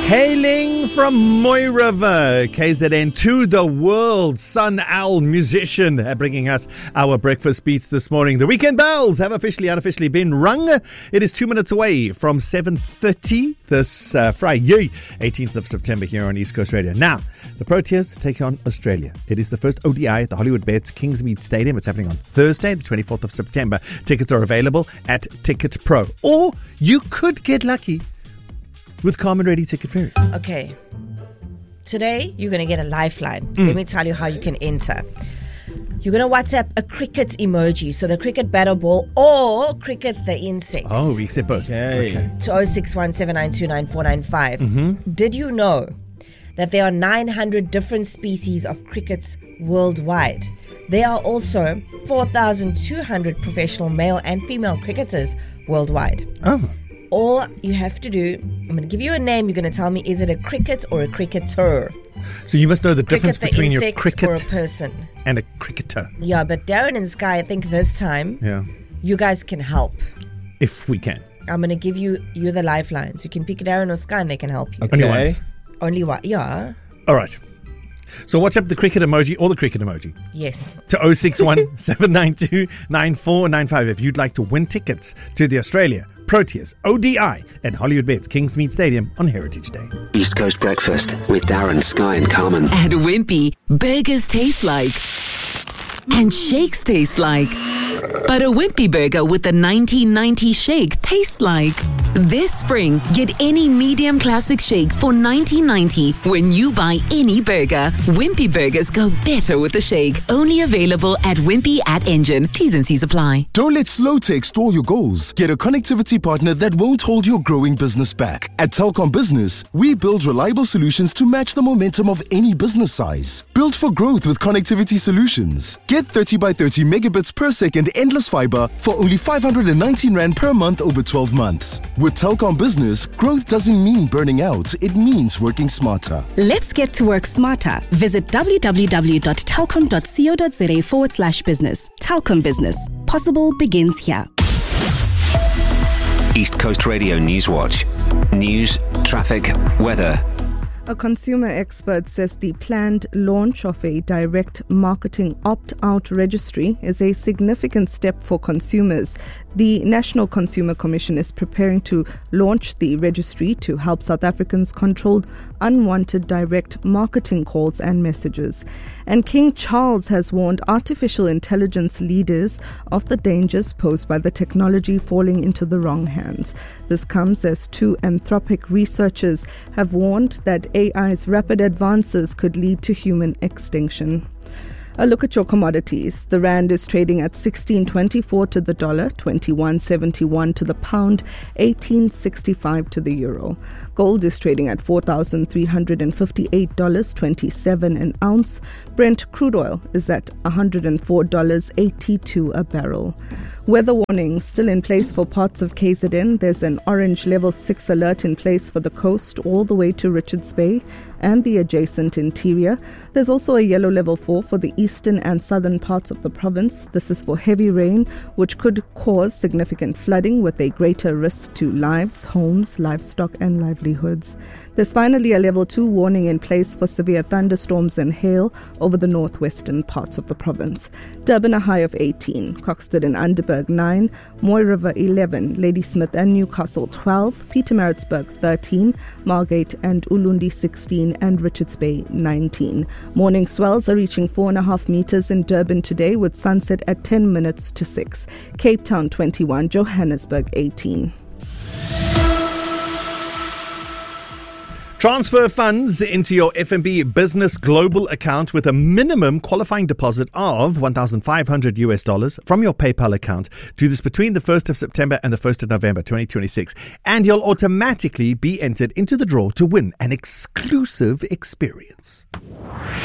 Hailing from Mooiriver, KZN, to the world, Sun Owl musician, bringing us our breakfast beats this morning. The weekend bells have officially, unofficially been rung. It is 2 minutes away from 7:30 this Friday, 18th of September here on East Coast Radio. Now, the Proteas take on Australia. It is the first ODI at the Hollywood Bets Kingsmead Stadium. It's happening on Thursday, the 24th of September. Tickets are available at Ticket Pro. Or you could get lucky with Carmen Ready Ticket Ferry. Okay. Today, you're going to get a lifeline. Let me tell you how you can enter. You're going to WhatsApp a cricket emoji, so the cricket battle ball or cricket the insect. Oh, we accept both. Okay. To 0617929495. Did you know that there are 900 different species of crickets worldwide? There are also 4,200 professional male and female cricketers worldwide. Oh. All you have to do, I'm going to give you a name. You're going to tell me, is it a cricket or a cricketer? So you must know the difference Cricket, between your insect, cricket or a person. and a cricketer. Yeah, but Darren and Sky, I think this time, you guys can help. If we can. I'm going to give you the lifelines. You can pick Darren or Sky and they can help you. Okay. Only once. Only one, yeah. All right. So WhatsApp the cricket emoji or the cricket emoji. Yes. To 061 792 9495 if you'd like to win tickets to the Australia Proteas ODI at Hollywood Bets Kingsmead Stadium on Heritage Day. East Coast Breakfast with Darren, Sky and Carmen. At Wimpy, burgers taste like and shakes taste like. But a Wimpy burger with the 1990 shake tastes like. This spring, get any medium classic shake for $19.90 when you buy any burger. Wimpy burgers go better with the shake. Only available at Wimpy at Engine. T's and C's apply. Don't let slow tech stall your goals. Get a connectivity partner that won't hold your growing business back. At Telkom Business, we build reliable solutions to match the momentum of any business size. Built for growth with connectivity solutions. Get 30 by 30 megabits per second endless fiber for only 519 Rand per month over 12 months. With Telkom Business, growth doesn't mean burning out, it means working smarter. Let's get to work smarter. Visit www.telkom.co.za/business. Telkom Business. Possible begins here. East Coast Radio News Watch. News, traffic, weather. A consumer expert says the planned launch of a direct marketing opt-out registry is a significant step for consumers. The National Consumer Commission is preparing to launch the registry to help South Africans control unwanted direct marketing calls and messages. And King Charles has warned artificial intelligence leaders of the dangers posed by the technology falling into the wrong hands. This comes as two Anthropic researchers have warned that AI's rapid advances could lead to human extinction. A look at your commodities. The rand is trading at 16.24 to the dollar, 21.71 to the pound, 18.65 to the euro. Gold is trading at $4,358.27 an ounce. Brent crude oil is at $104.82 a barrel. Weather warnings still in place for parts of KZN. There's an orange level 6 alert in place for the coast all the way to Richards Bay and the adjacent interior. There's also a yellow level 4 for the eastern and southern parts of the province. This is for heavy rain, which could cause significant flooding with a greater risk to lives, homes, livestock and livelihoods. There's finally a level 2 warning in place for severe thunderstorms and hail over the northwestern parts of the province. Durban a high of 18, Coxted and Underberg 9, Mooiriver 11, Ladysmith and Newcastle 12, Pietermaritzburg 13, Margate and Ulundi 16 and Richards Bay 19. Morning swells are reaching 4.5 meters in Durban today with sunset at 10 minutes to 6. Cape Town 21, Johannesburg 18. Transfer funds into your FNB Business Global account with a minimum qualifying deposit of $1,500 from your PayPal account. Do this between the 1st of September and the 1st of November 2026, and you'll automatically be entered into the draw to win an exclusive experience.